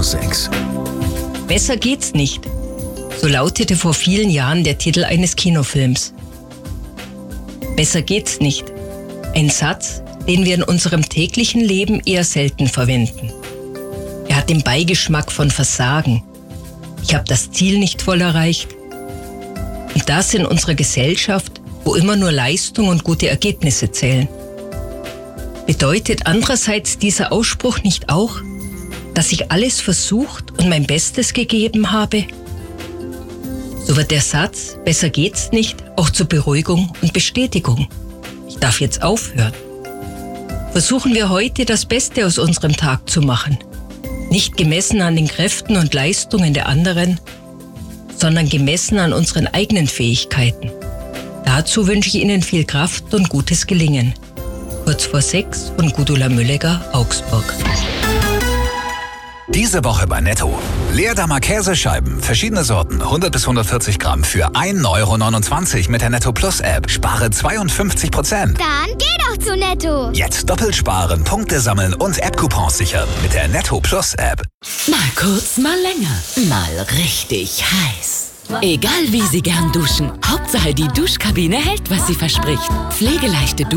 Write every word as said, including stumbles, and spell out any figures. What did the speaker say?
sechs. Besser geht's nicht. So lautete vor vielen Jahren der Titel eines Kinofilms. Besser geht's nicht. Ein Satz, den wir in unserem täglichen Leben eher selten verwenden. Er hat den Beigeschmack von Versagen. Ich habe das Ziel nicht voll erreicht. Und das in unserer Gesellschaft, wo immer nur Leistung und gute Ergebnisse zählen. Bedeutet andererseits dieser Ausspruch nicht auch, dass ich alles versucht und mein Bestes gegeben habe? So wird der Satz, besser geht's nicht, auch zur Beruhigung und Bestätigung. Ich darf jetzt aufhören. Versuchen wir heute das Beste aus unserem Tag zu machen. Nicht gemessen an den Kräften und Leistungen der anderen, sondern gemessen an unseren eigenen Fähigkeiten. Dazu wünsche ich Ihnen viel Kraft und gutes Gelingen. Kurz vor sechs von Gudula Müllegger, Augsburg. Diese Woche bei Netto. Leerdammer Käsescheiben, verschiedene Sorten, hundert bis hundertvierzig Gramm für ein Euro neunundzwanzig mit der Netto Plus App. Spare zweiundfünfzig Prozent. Dann geh doch zu Netto. Jetzt doppelt sparen, Punkte sammeln und App-Coupons sichern mit der Netto Plus App. Mal kurz, mal länger, mal richtig heiß. Egal wie Sie gern duschen, Hauptsache die Duschkabine hält, was sie verspricht. Pflegeleichte